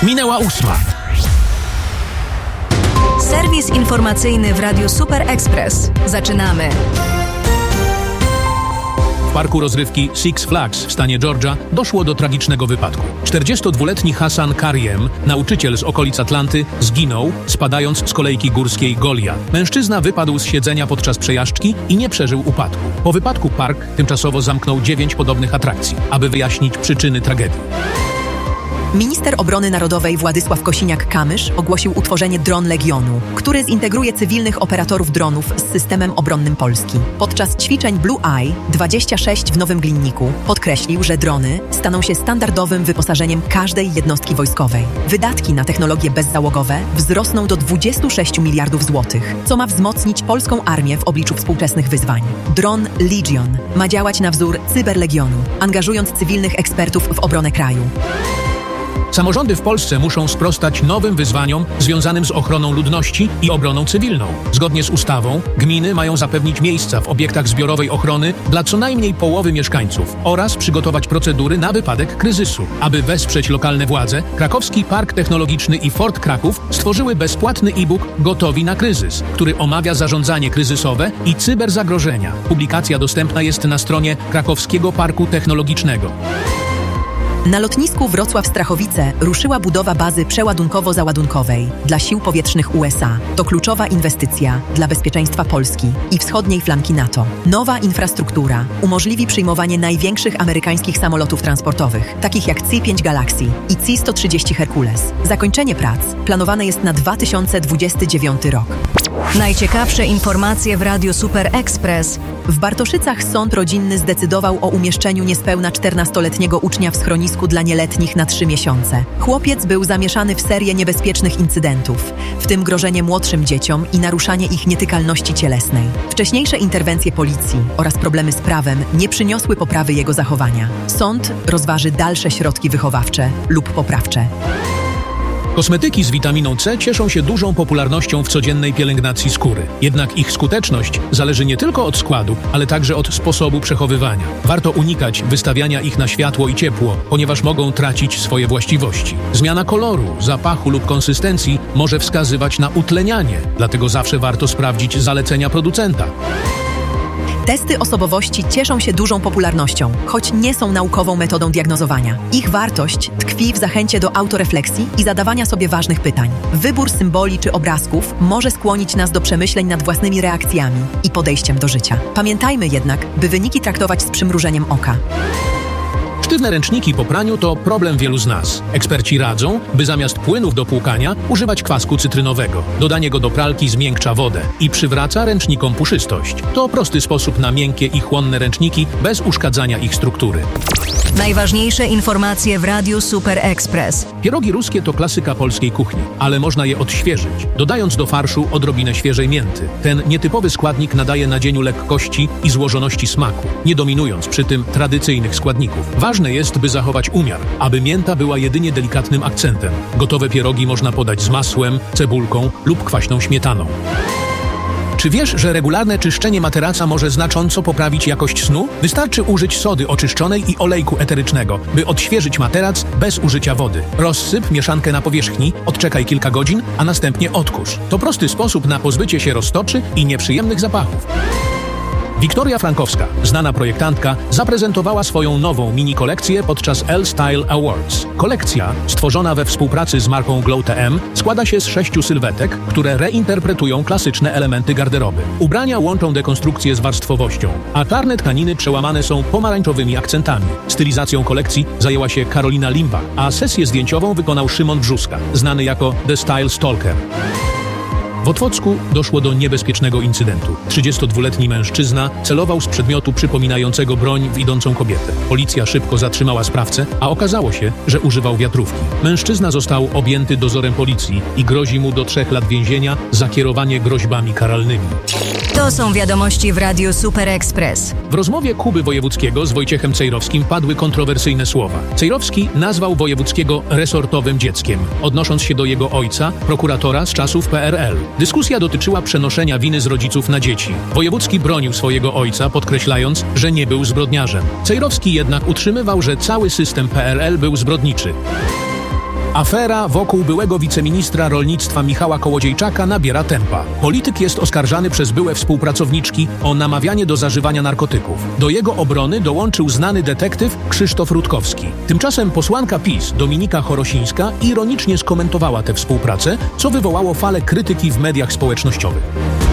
Minęła 8. Serwis informacyjny w Radiu Super Express. Zaczynamy. W parku rozrywki Six Flags w stanie Georgia doszło do tragicznego wypadku. 42-letni Hassan Kariem, nauczyciel z okolic Atlanty, zginął, spadając z kolejki górskiej Goliath. Mężczyzna wypadł z siedzenia podczas przejażdżki i nie przeżył upadku. Po wypadku park tymczasowo zamknął 9 podobnych atrakcji, aby wyjaśnić przyczyny tragedii. Minister Obrony Narodowej Władysław Kosiniak-Kamysz ogłosił utworzenie Dron Legionu, który zintegruje cywilnych operatorów dronów z systemem obronnym Polski. Podczas ćwiczeń Blue Eye 26 w Nowym Glinniku podkreślił, że drony staną się standardowym wyposażeniem każdej jednostki wojskowej. Wydatki na technologie bezzałogowe wzrosną do 26 miliardów złotych, co ma wzmocnić polską armię w obliczu współczesnych wyzwań. Dron Legion ma działać na wzór Cyberlegionu, angażując cywilnych ekspertów w obronę kraju. Samorządy w Polsce muszą sprostać nowym wyzwaniom związanym z ochroną ludności i obroną cywilną. Zgodnie z ustawą gminy mają zapewnić miejsca w obiektach zbiorowej ochrony dla co najmniej połowy mieszkańców oraz przygotować procedury na wypadek kryzysu. Aby wesprzeć lokalne władze, Krakowski Park Technologiczny i Fort Kraków stworzyły bezpłatny e-book Gotowi na kryzys, który omawia zarządzanie kryzysowe i cyberzagrożenia. Publikacja dostępna jest na stronie Krakowskiego Parku Technologicznego. Na lotnisku Wrocław-Strachowice ruszyła budowa bazy przeładunkowo-załadunkowej dla sił powietrznych USA. To kluczowa inwestycja dla bezpieczeństwa Polski i wschodniej flanki NATO. Nowa infrastruktura umożliwi przyjmowanie największych amerykańskich samolotów transportowych, takich jak C-5 Galaxy i C-130 Hercules. Zakończenie prac planowane jest na 2029 rok. Najciekawsze informacje w Radiu Super Express. W Bartoszycach sąd rodzinny zdecydował o umieszczeniu niespełna 14-letniego ucznia w schronisku dla nieletnich na 3 miesiące. Chłopiec był zamieszany w serię niebezpiecznych incydentów, w tym grożenie młodszym dzieciom i naruszanie ich nietykalności cielesnej. Wcześniejsze interwencje policji oraz problemy z prawem nie przyniosły poprawy jego zachowania. Sąd rozważy dalsze środki wychowawcze lub poprawcze. Kosmetyki z witaminą C cieszą się dużą popularnością w codziennej pielęgnacji skóry. Jednak ich skuteczność zależy nie tylko od składu, ale także od sposobu przechowywania. Warto unikać wystawiania ich na światło i ciepło, ponieważ mogą tracić swoje właściwości. Zmiana koloru, zapachu lub konsystencji może wskazywać na utlenianie, dlatego zawsze warto sprawdzić zalecenia producenta. Testy osobowości cieszą się dużą popularnością, choć nie są naukową metodą diagnozowania. Ich wartość tkwi w zachęcie do autorefleksji i zadawania sobie ważnych pytań. Wybór symboli czy obrazków może skłonić nas do przemyśleń nad własnymi reakcjami i podejściem do życia. Pamiętajmy jednak, by wyniki traktować z przymrużeniem oka. Sztywne ręczniki po praniu to problem wielu z nas. Eksperci radzą, by zamiast płynów do płukania używać kwasku cytrynowego. Dodanie go do pralki zmiękcza wodę i przywraca ręcznikom puszystość. To prosty sposób na miękkie i chłonne ręczniki bez uszkadzania ich struktury. Najważniejsze informacje w Radiu Super Express. Pierogi ruskie to klasyka polskiej kuchni, ale można je odświeżyć, dodając do farszu odrobinę świeżej mięty. Ten nietypowy składnik nadaje nadzieniu lekkości i złożoności smaku, nie dominując przy tym tradycyjnych składników. Ważne jest, by zachować umiar, aby mięta była jedynie delikatnym akcentem. Gotowe pierogi można podać z masłem, cebulką lub kwaśną śmietaną. Czy wiesz, że regularne czyszczenie materaca może znacząco poprawić jakość snu? Wystarczy użyć sody oczyszczonej i olejku eterycznego, by odświeżyć materac bez użycia wody. Rozsyp mieszankę na powierzchni, odczekaj kilka godzin, a następnie odkurz. To prosty sposób na pozbycie się roztoczy i nieprzyjemnych zapachów. Wiktoria Frankowska, znana projektantka, zaprezentowała swoją nową mini-kolekcję podczas L-Style Awards. Kolekcja, stworzona we współpracy z marką Glow TM, składa się z 6 sylwetek, które reinterpretują klasyczne elementy garderoby. Ubrania łączą dekonstrukcję z warstwowością, a czarne tkaniny przełamane są pomarańczowymi akcentami. Stylizacją kolekcji zajęła się Karolina Limba, a sesję zdjęciową wykonał Szymon Brzuska, znany jako The Style Stalker. W Otwocku doszło do niebezpiecznego incydentu. 32-letni mężczyzna celował z przedmiotu przypominającego broń w idącą kobietę. Policja szybko zatrzymała sprawcę, a okazało się, że używał wiatrówki. Mężczyzna został objęty dozorem policji i grozi mu do 3 lat więzienia za kierowanie groźbami karalnymi. To są wiadomości w Radiu Super Express. W rozmowie Kuby Wojewódzkiego z Wojciechem Cejrowskim padły kontrowersyjne słowa. Cejrowski nazwał Wojewódzkiego resortowym dzieckiem, odnosząc się do jego ojca, prokuratora z czasów PRL. Dyskusja dotyczyła przenoszenia winy z rodziców na dzieci. Wojewódzki bronił swojego ojca, podkreślając, że nie był zbrodniarzem. Cejrowski jednak utrzymywał, że cały system PRL był zbrodniczy. Afera wokół byłego wiceministra rolnictwa Michała Kołodziejczaka nabiera tempa. Polityk jest oskarżany przez byłe współpracowniczki o namawianie do zażywania narkotyków. Do jego obrony dołączył znany detektyw Krzysztof Rutkowski. Tymczasem posłanka PiS Dominika Chorosińska ironicznie skomentowała tę współpracę, co wywołało falę krytyki w mediach społecznościowych.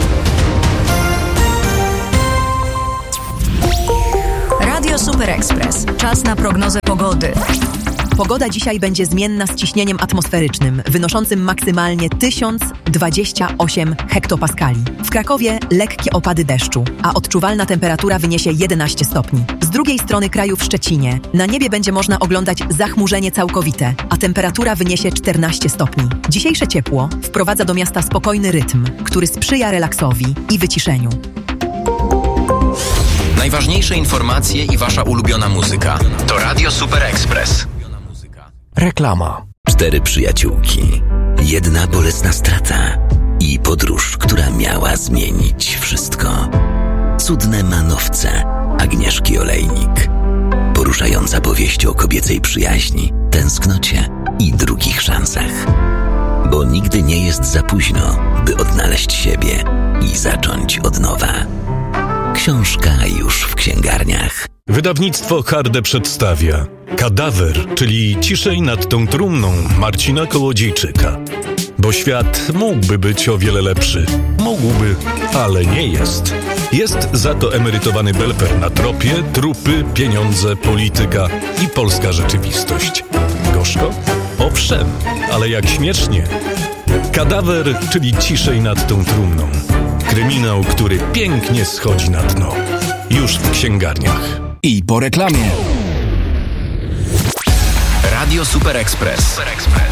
Radio Super Express. Czas na prognozę pogody. Pogoda dzisiaj będzie zmienna z ciśnieniem atmosferycznym, wynoszącym maksymalnie 1028 hektopaskali. W Krakowie lekkie opady deszczu, a odczuwalna temperatura wyniesie 11 stopni. Z drugiej strony kraju w Szczecinie na niebie będzie można oglądać zachmurzenie całkowite, a temperatura wyniesie 14 stopni. Dzisiejsze ciepło wprowadza do miasta spokojny rytm, który sprzyja relaksowi i wyciszeniu. Najważniejsze informacje i wasza ulubiona muzyka to Radio Super Express. Reklama. 4 przyjaciółki, jedna bolesna strata i podróż, która miała zmienić wszystko. Cudne manowce Agnieszki Olejnik. Poruszająca powieść o kobiecej przyjaźni, tęsknocie i drugich szansach. Bo nigdy nie jest za późno, by odnaleźć siebie i zacząć od nowa. Książka już w księgarniach. Wydawnictwo Harde przedstawia Kadawer, czyli Ciszej nad tą trumną Marcina Kołodziejczyka. Bo świat mógłby być o wiele lepszy. Mógłby, ale nie jest. Jest za to emerytowany belper na tropie, trupy, pieniądze, polityka i polska rzeczywistość. Gorzko? Owszem, ale jak śmiesznie. Kadawer, czyli Ciszej nad tą trumną. Kryminał, który pięknie schodzi na dno. Już w księgarniach. I po reklamie. Radio Super Express.